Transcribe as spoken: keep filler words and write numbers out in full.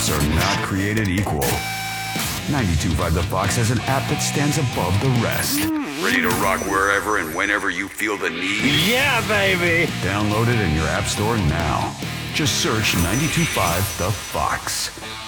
apps are not created equal. ninety-two point five The Fox has an app that stands above the rest. Ready to rock wherever and whenever you feel the need? Yeah, baby! Download it in your app store now. Just search ninety-two point five The Fox.